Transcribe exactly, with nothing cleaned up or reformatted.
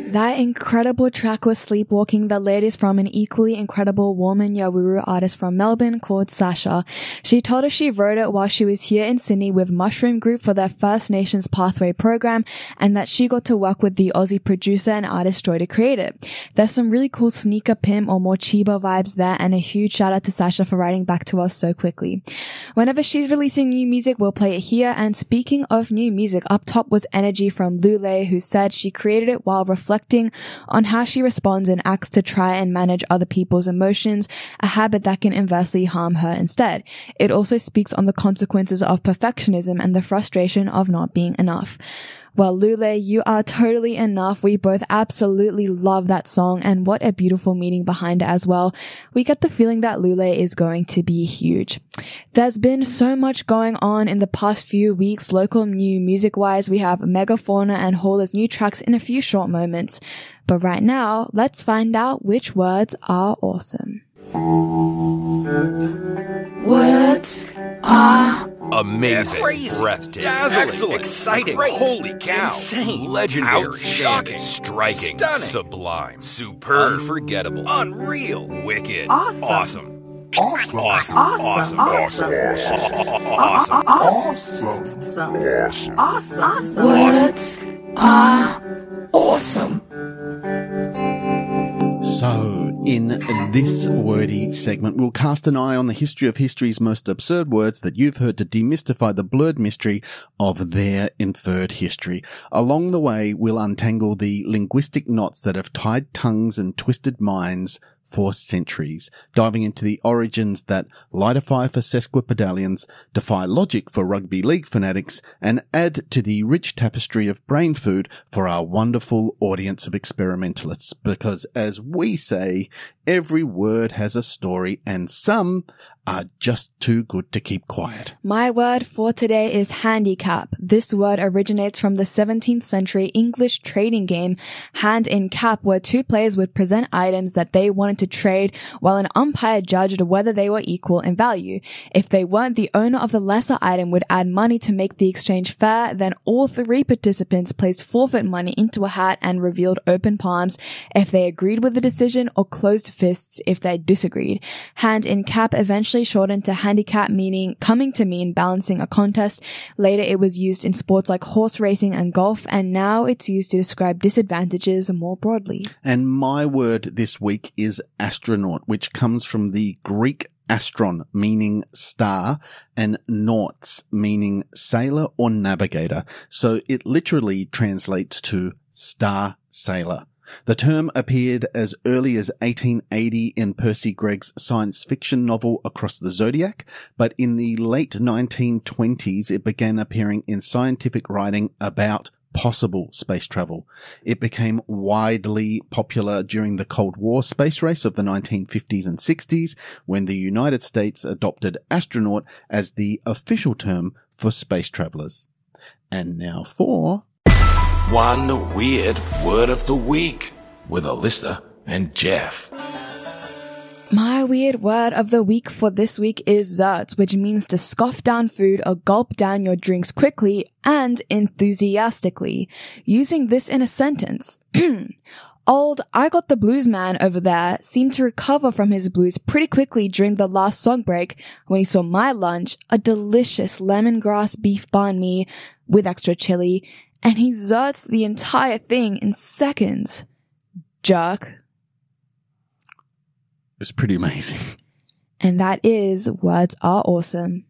That incredible track was Sleepwalking, the latest from an equally incredible woman Yawuru artist from Melbourne called Sasha. She told us she wrote it while she was here in Sydney with Mushroom Group for their First Nations Pathway program, and that she got to work with the Aussie producer and artist Joy to create it. There's some really cool sneaker pimp or more Chiba vibes there, and a huge shout out to Sasha for writing back to us so quickly. Whenever she's releasing new music, we'll play it here. And speaking of new music, up top was Energy from Lule, who said she created it while reflecting on how she responds and acts to try and manage other people's emotions, a habit that can inversely harm her instead. It also speaks on the consequences of perfectionism and the frustration of not being enough. Well, Lule, you are totally enough. We both absolutely love that song, and what a beautiful meaning behind it as well. We get the feeling that Lule is going to be huge. There's been so much going on in the past few weeks, local new music-wise. We have Megafauna and Hauler's new tracks in a few short moments. But right now, let's find out which words are awesome. Words are amazing, crazy, breathtaking, dazzling, excellent, exciting, great, holy cow, insane, legendary, outstanding, shocking, striking, stunning, sublime, superb, unforgettable, unreal, wicked, awesome, awesome. Awesome. Awesome. Awesome. Awesome. Awesome. Awesome. Awesome. Awesome. Words are awesome. So, in this wordy segment, we'll cast an eye on the history of history's most absurd words that you've heard to demystify the blurred mystery of their inferred history. Along the way, we'll untangle the linguistic knots that have tied tongues and twisted minds for centuries, diving into the origins that light a fire for sesquipedalians, defy logic for rugby league fanatics, and add to the rich tapestry of brain food for our wonderful audience of experimentalists. Because, as we say, every word has a story, and some are just too good to keep quiet. My word for today is handicap. This word originates from the seventeenth century English trading game Hand in Cap, where two players would present items that they wanted to trade while an umpire judged whether they were equal in value. If they weren't, the owner of the lesser item would add money to make the exchange fair. Then all three participants placed forfeit money into a hat and revealed open palms if they agreed with the decision, or closed fists if they disagreed. Hand in Cap eventually shortened to handicap, meaning coming to mean balancing a contest. Later it was used in sports like horse racing and golf, and now it's used to describe disadvantages more broadly. And my word this week is astronaut, which comes from the Greek astron, meaning star, and nauts, meaning sailor or navigator. So it literally translates to star sailor. The term appeared as early as eighteen eighty in Percy Gregg's science fiction novel Across the Zodiac, but in the late nineteen twenties it began appearing in scientific writing about possible space travel. It became widely popular during the Cold War space race of the nineteen fifties and sixties, when the United States adopted astronaut as the official term for space travelers. And now for One Weird Word of the Week with Alyssa and Jeff. My weird word of the week for this week is zerts, which means to scoff down food or gulp down your drinks quickly and enthusiastically. Using this in a sentence. Old I Got the Blues man over there seemed to recover from his blues pretty quickly during the last song break when he saw my lunch, a delicious lemongrass beef banh mi with extra chili, and he zerts the entire thing in seconds. Jerk. It's pretty amazing. And that is Words Are Awesome.